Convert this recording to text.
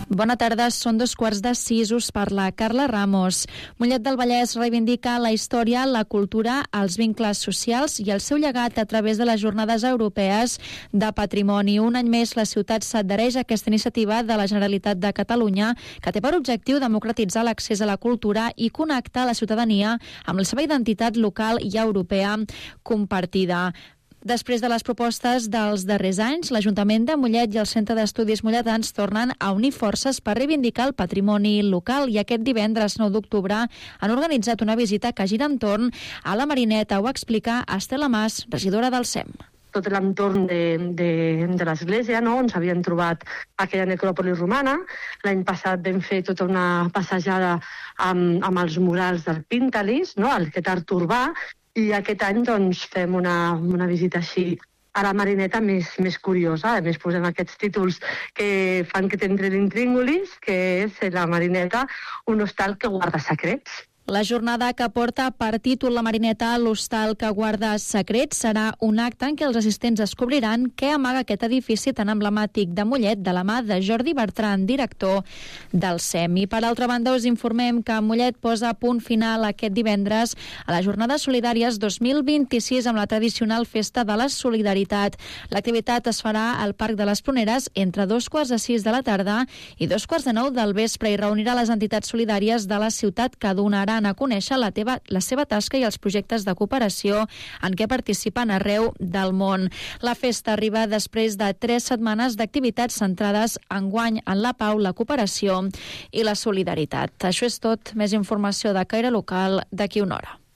Bona tarda, són 2:45, us parla Carla Ramos. Mollet del Vallès reivindica la història, la cultura, els vincles socials i el seu llegat a través de les Jornades Europees de Patrimoni. Un any més, la ciutat s'adhereix a aquesta iniciativa de la Generalitat de Catalunya, que té per objectiu democratitzar l'accés a la cultura i connectar la ciutadania amb la seva identitat local i europea compartida. Després de les propostes dels darrers anys, l'Ajuntament de Mollet i el Centre d'Estudis Molletans tornen a unir forces per reivindicar el patrimoni local i aquest divendres 9 d'octubre han organitzat una visita que gira entorn a la Marineta. Ho explica Estela Mas, regidora del SEM. Tot l'entorn de l'església, no? On s'havien trobat aquella necròpoli romana. L'any passat vam fer tota una passejada amb els murals del Píntalis, no? Aquest art urbà, i aquest any doncs, fem una visita així a la Marineta més curiosa. A més, posem aquests títols que fan que t'entren intríngulis, que és la Marineta, un hostal que guarda secrets. La jornada que porta per títol La Marineta, l'hostal que guarda secrets, serà un acte en què els assistents descobriran què amaga aquest edifici tan emblemàtic de Mollet, de la mà de Jordi Bertran, director del SEM. I per altra banda us informem que Mollet posa punt final aquest divendres a les Jornades Solidàries 2026 amb la tradicional Festa de la Solidaritat. L'activitat es farà al Parc de les Pruneres entre 2:45 de la tarda i 2:45 del vespre i reunirà les entitats solidàries de la ciutat que donaran a conèixer la seva tasca i els projectes de cooperació en què participen arreu del món. La festa arriba després de 3 setmanes d'activitats centrades enguany en la pau, la cooperació i la solidaritat. Això és tot. Més informació de caire local d'aquí una hora.